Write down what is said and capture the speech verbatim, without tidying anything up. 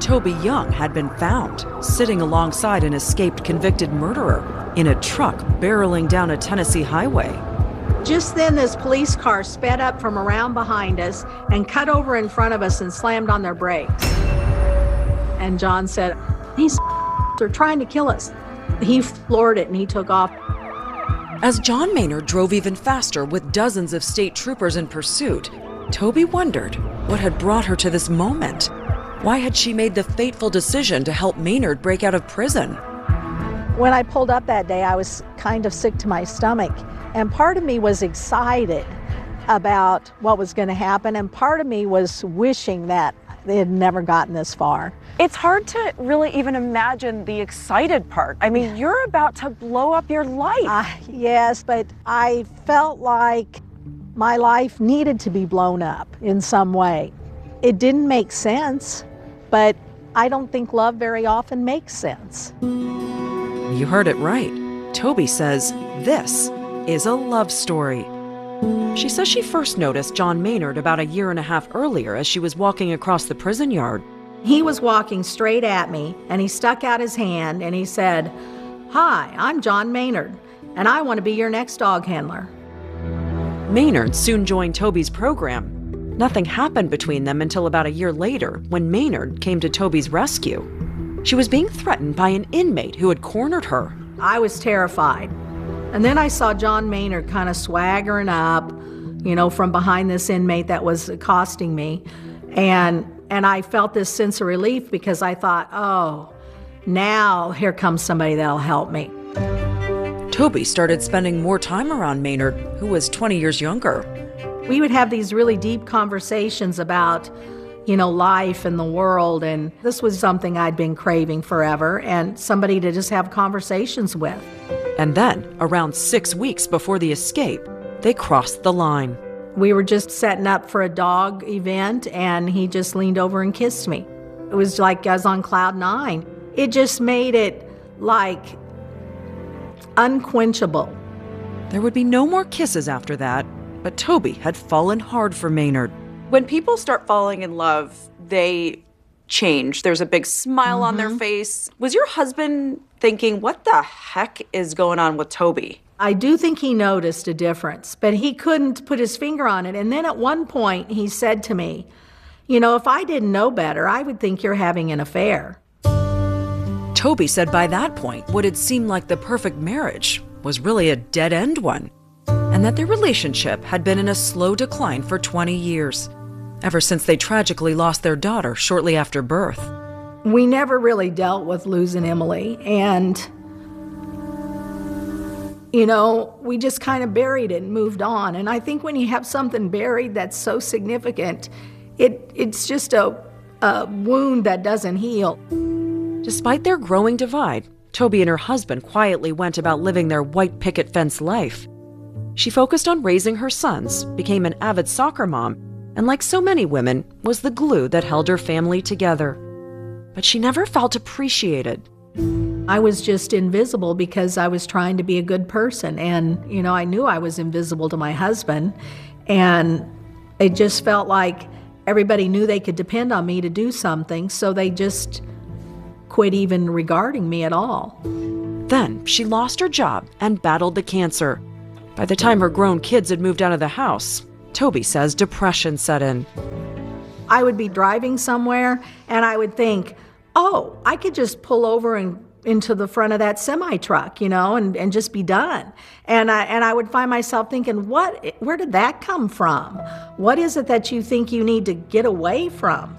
Toby Young had been found, sitting alongside an escaped convicted murderer in a truck barreling down a Tennessee highway. Just then, this police car sped up from around behind us and cut over in front of us and slammed on their brakes. And John said, "These are trying to kill us." He floored it and he took off. As John Maynard drove even faster with dozens of state troopers in pursuit, Toby wondered what had brought her to this moment. Why had she made the fateful decision to help Maynard break out of prison? When I pulled up that day, I was kind of sick to my stomach. And part of me was excited about what was going to happen, and part of me was wishing that they had never gotten this far. It's hard to really even imagine the excited part. I mean, you're about to blow up your life. Uh, yes, but I felt like my life needed to be blown up in some way. It didn't make sense, but I don't think love very often makes sense. You heard it right. Toby says this is a love story. She says she first noticed John Maynard about a year and a half earlier as she was walking across the prison yard. He was walking straight at me, and he stuck out his hand, and he said, "Hi, I'm John Maynard, and I want to be your next dog handler." Maynard soon joined Toby's program. Nothing happened between them until about a year later, when Maynard came to Toby's rescue. She was being threatened by an inmate who had cornered her. I was terrified. And then I saw John Maynard kind of swaggering up, you know, from behind this inmate that was accosting me. And and I felt this sense of relief because I thought, oh, now here comes somebody that'll help me. Toby started spending more time around Maynard, who was twenty years younger. We would have these really deep conversations about, you know, life and the world. And this was something I'd been craving forever, and somebody to just have conversations with. And then, around six weeks before the escape, they crossed the line. We were just setting up for a dog event, and he just leaned over and kissed me. It was like I was on cloud nine. It just made it, like, unquenchable. There would be no more kisses after that, but Toby had fallen hard for Maynard. When people start falling in love, they change. There's a big smile mm-hmm. on their face. Was your husband thinking, what the heck is going on with Toby? I do think he noticed a difference, but he couldn't put his finger on it. And then at one point he said to me, "You know, if I didn't know better, I would think you're having an affair." Toby said by that point, what had seemed like the perfect marriage was really a dead-end one, and that their relationship had been in a slow decline for twenty years, ever since they tragically lost their daughter shortly after birth. We never really dealt with losing Emily, and, you know, we just kind of buried it and moved on. And I think when you have something buried that's so significant, it it's just a, a wound that doesn't heal. Despite their growing divide, Toby and her husband quietly went about living their white picket fence life. She focused on raising her sons, became an avid soccer mom, and like so many women, was the glue that held her family together. But she never felt appreciated. I was just invisible because I was trying to be a good person. And, you know, I knew I was invisible to my husband. And it just felt like everybody knew they could depend on me to do something, so they just quit even regarding me at all. Then she lost her job and battled the cancer. By the time her grown kids had moved out of the house, Toby says depression set in. I would be driving somewhere and I would think, oh, I could just pull over and into the front of that semi-truck, you know, and, and just be done. And I, and I would find myself thinking, what, where did that come from? What is it that you think you need to get away from?